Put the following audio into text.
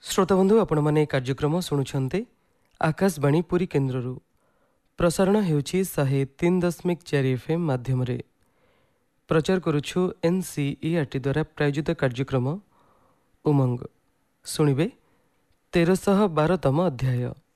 श्रोताबंधु आपण माने कार्यक्रम शुणुंट आकाशवाणी पुरी केन्द्रु प्रसारण होउछि 103.4 FM माध्यम प्रचार करुछु NCERT द्वारा प्रायोजित कार्यक्रम उमंग शुणिबे 1312तम अध्याय।